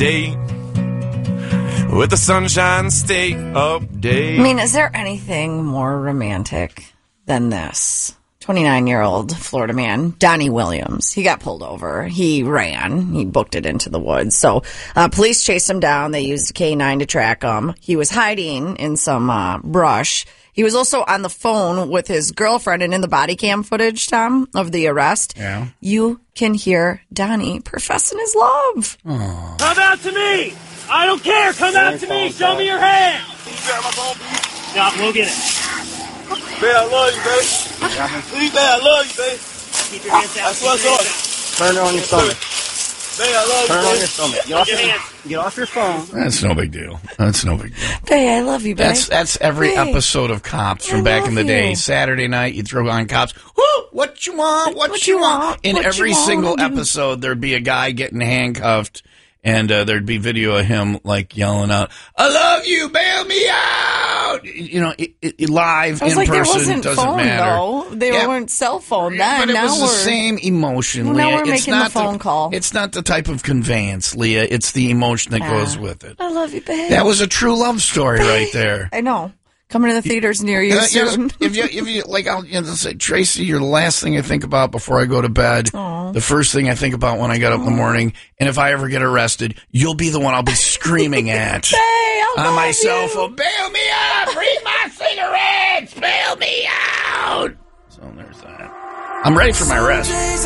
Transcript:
date with the Sunshine State update. I mean, is there anything more romantic than this? 29-year-old Florida man, Donnie Williams. He got pulled over. He ran. He booked it into the woods. So police chased him down. They used a K-9 to track him. He was hiding in some brush. He was also on the phone with his girlfriend, and in the body cam footage, Tom, of the arrest, you can hear Donnie professing his love. Aww. Come out to me! I don't care! Come out to me! Show me your hand! Can you grab my phone, please? No, we'll get it. Babe, I love you, babe. Please, babe, I love you, babe. Keep your hands out. That's what's on. Turn it on your stomach. Babe, I love you, Turn it babe. on your stomach. Get off your phone. That's no big deal. That's no big deal. Babe, I love you, babe. That's every episode of Cops from back in the day. you. Saturday night, you throw on Cops. Woo! What you want? What you want? In What every you want? single episode, there'd be a guy getting handcuffed, and there'd be video of him like yelling out, "I love you, bail me out!" You know, live I was in like, person there wasn't doesn't phone, matter. though. They weren't cell phone then. But it now was the we're same emotion, Well, Leah. now we're It's making the not phone call. It's not the type of conveyance, Leah. It's the emotion that goes with it. I love you, babe. That was a true love story right there. I know. Coming to the theaters near you soon. If you like, I'll say, Tracy, you're the last thing I think about before I go to bed. Aww. The first thing I think about when I get up in the morning, and if I ever get arrested, you'll be the one I'll be screaming at Babe, I on love my you. cell phone. Bail me out! Bring my cigarettes! Bail me out! So there's that. I'm ready for my arrest.